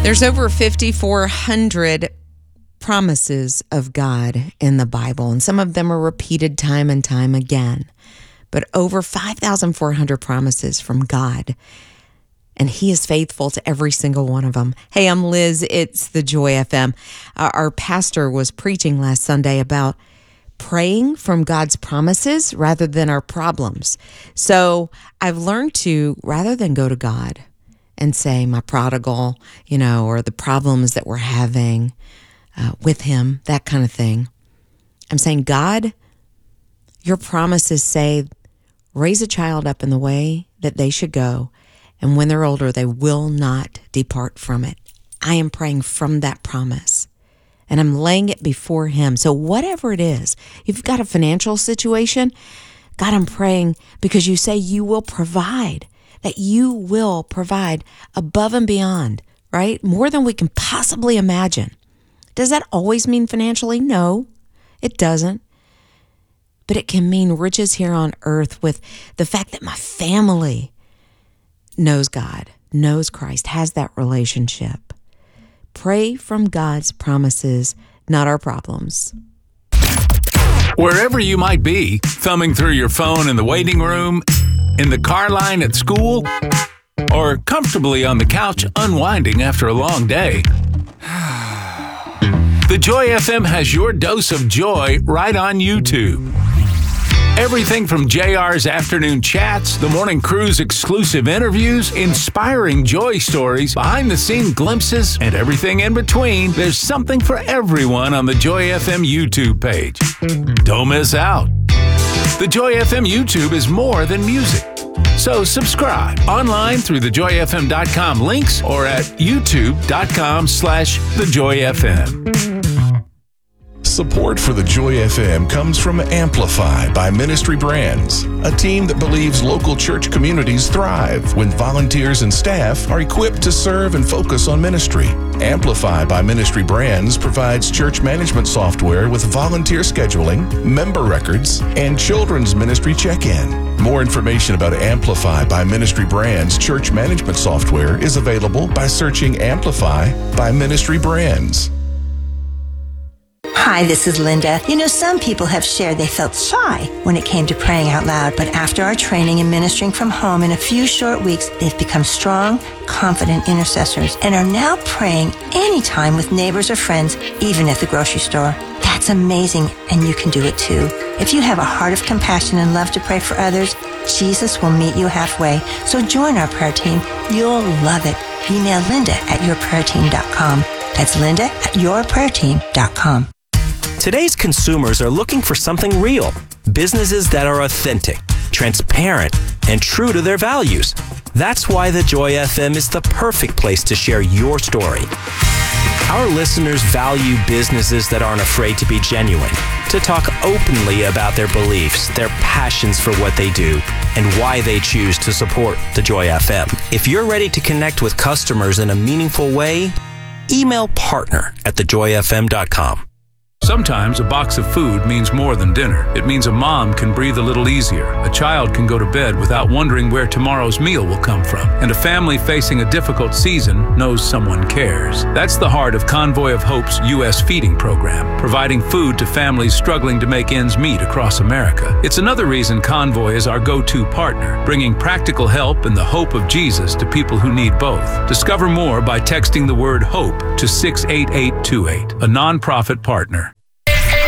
There's over 5,400 promises of God in the Bible, and some of them are repeated time and time again. But over 5,400 promises from God, and He is faithful to every single one of them. Hey, I'm Liz. It's the Joy FM. Our pastor was preaching last Sunday about praying from God's promises rather than our problems. So I've learned to, rather than go to God and say my prodigal, or the problems that we're having with Him, that kind of thing, I'm saying, God, your promises say, raise a child up in the way that they should go, and when they're older, they will not depart from it. I am praying from that promise, and I'm laying it before Him. So whatever it is, if you've got a financial situation, God, I'm praying because you say you will provide, that you will provide above and beyond, right? More than we can possibly imagine. Does that always mean financially? No, it doesn't. But it can mean riches here on earth with the fact that my family knows God, knows Christ, has that relationship. Pray from God's promises, not our problems. Wherever you might be, thumbing through your phone in the waiting room, in the car line at school, or comfortably on the couch unwinding after a long day, the Joy FM has your dose of joy right on YouTube. Everything from JR's afternoon chats, the morning crew's exclusive interviews, inspiring joy stories, behind-the-scenes glimpses, and everything in between, there's something for everyone on the Joy FM YouTube page. Don't miss out. The Joy FM YouTube is more than music. So subscribe online through thejoyfm.com links or at youtube.com/thejoyfm. Support for the Joy FM comes from Amplify by Ministry Brands, a team that believes local church communities thrive when volunteers and staff are equipped to serve and focus on ministry. Amplify by Ministry Brands provides church management software with volunteer scheduling, member records, and children's ministry check-in. More information about Amplify by Ministry Brands church management software is available by searching Amplify by Ministry Brands. Hi, this is Linda. Some people have shared they felt shy when it came to praying out loud, but after our training and ministering from home in a few short weeks, they've become strong, confident intercessors and are now praying anytime with neighbors or friends, even at the grocery store. That's amazing, and you can do it too. If you have a heart of compassion and love to pray for others, Jesus will meet you halfway. So join our prayer team. You'll love it. Email Linda@yourprayerteam.com. That's Linda@yourprayerteam.com. Today's consumers are looking for something real. Businesses that are authentic, transparent, and true to their values. That's why the Joy FM is the perfect place to share your story. Our listeners value businesses that aren't afraid to be genuine, to talk openly about their beliefs, their passions for what they do, and why they choose to support the Joy FM. If you're ready to connect with customers in a meaningful way, email partner@thejoyfm.com. Sometimes a box of food means more than dinner. It means a mom can breathe a little easier. A child can go to bed without wondering where tomorrow's meal will come from. And a family facing a difficult season knows someone cares. That's the heart of Convoy of Hope's U.S. feeding program, providing food to families struggling to make ends meet across America. It's another reason Convoy is our go-to partner, bringing practical help and the hope of Jesus to people who need both. Discover more by texting the word HOPE to 68828, a nonprofit partner.